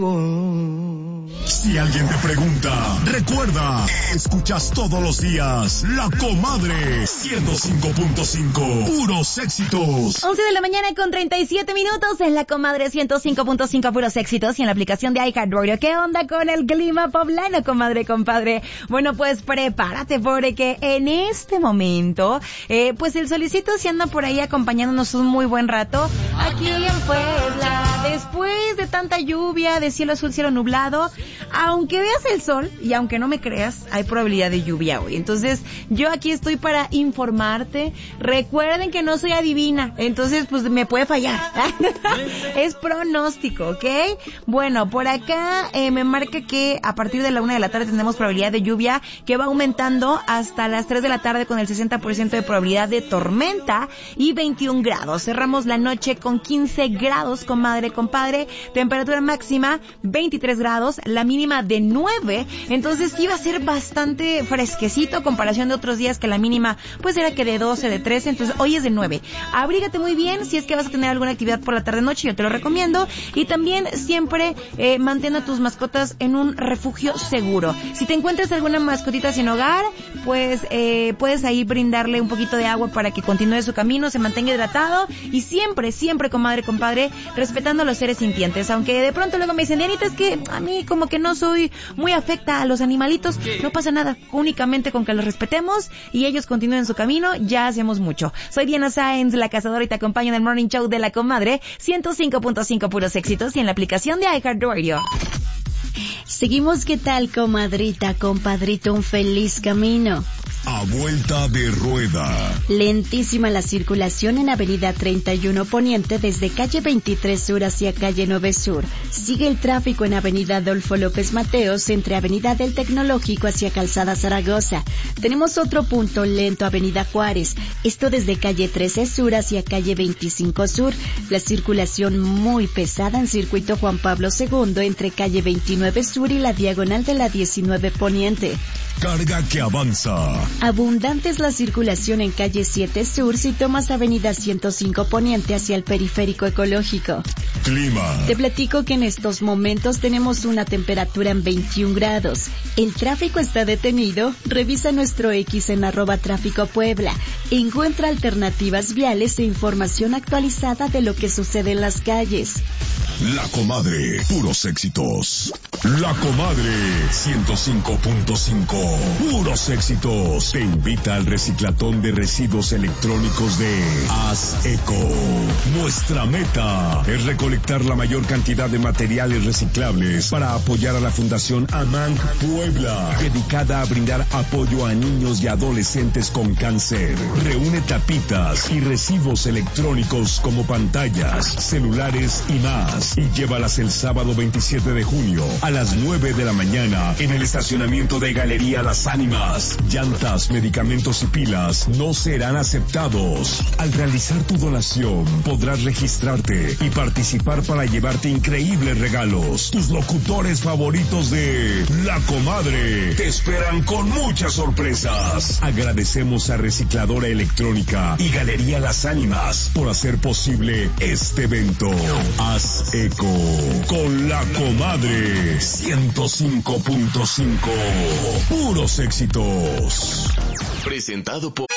Si alguien te pregunta, recuerda, escuchas todos los días La Comadre 105.5, puros éxitos. 11 de la mañana con 37 minutos en La Comadre 105.5, puros éxitos, y en la aplicación de iHeartRadio. ¿Qué onda con el clima poblano, comadre, compadre? Bueno, pues prepárate, porque en este momento, pues el solecito se anda por ahí acompañándonos un muy buen rato aquí en Puebla. Después de tanta lluvia, de cielo azul, cielo nublado, aunque veas el sol y aunque no me creas, hay probabilidad de lluvia hoy. Entonces, yo aquí estoy para informarte. Recuerden que no soy adivina, entonces pues me puede fallar. Es pronóstico, ¿ok? Bueno, por acá me marca que a partir de la 1 de la tarde tenemos probabilidad de lluvia, que va aumentando hasta las 3 de la tarde con el 60% de probabilidad de tormenta y 21 grados. Cerramos la noche con 15 grados, comadre, compadre. Temperatura máxima 23 grados, la mínima de 9. Entonces iba a ser bastante fresquecito a comparación de otros días que la mínima pues era que de 12, de 13. Entonces hoy es de 9. Abrígate muy bien si es que vas a tener alguna actividad por la tarde-noche, yo te lo recomiendo. Y también siempre mantén a tus mascotas en un refugio seguro. Si te encuentras alguna mascotita sin hogar, pues puedes ahí brindarle un poquito de agua para que continúe su camino, se mantenga hidratado, y siempre, siempre, comadre, compadre, respetando a los seres sintientes. Aunque de pronto luego me dicen, Dianita, es que a mí como que no soy muy afecta a los animalitos. No pasa nada, únicamente con que los respetemos y ellos continúen su camino, ya hacemos mucho. Soy Diana Sáenz, la cazadora, y te acompaño en el Morning Show de La Comadre 105.5, puros éxitos, y en la aplicación de iHeartRadio. Seguimos. ¿Qué tal, comadrita, compadrito? Un feliz camino. A vuelta de rueda. Lentísima la circulación en Avenida 31 Poniente desde calle 23 Sur hacia calle 9 Sur. Sigue el tráfico en Avenida Adolfo López Mateos entre Avenida del Tecnológico hacia Calzada Zaragoza. Tenemos otro punto lento, Avenida Juárez. Esto desde calle 13 Sur hacia calle 25 Sur. La circulación muy pesada en circuito Juan Pablo II entre calle 29 Sur y la diagonal de la 19 Poniente. Carga que avanza. Abundante es la circulación en calle 7 Sur si tomas avenida 105 Poniente hacia el periférico ecológico. Clima. Te platico que en estos momentos tenemos una temperatura en 21 grados. El tráfico está detenido. Revisa nuestro X en @tráfico Puebla. Encuentra alternativas viales e información actualizada de lo que sucede en las calles. La Comadre, puros éxitos. La Comadre 105.5, puros éxitos. Te invita al reciclatón de residuos electrónicos de Haz Eco. Nuestra meta es recolectar la mayor cantidad de materiales reciclables para apoyar a la Fundación AMANC Puebla, dedicada a brindar apoyo a niños y adolescentes con cáncer. Reúne tapitas y residuos electrónicos como pantallas, celulares y más, y llévalas el sábado 27 de junio a las 9 de la mañana en el estacionamiento de Galería Las Ánimas. Llantas, medicamentos y pilas no serán aceptados. Al realizar tu donación podrás registrarte y participar para llevarte increíbles regalos. Tus locutores favoritos de La Comadre te esperan con muchas sorpresas. Agradecemos a Recicladora Electrónica y Galería Las Ánimas por hacer posible este evento. Haz Eco con La Comadre 105.5, puros éxitos. Presentado por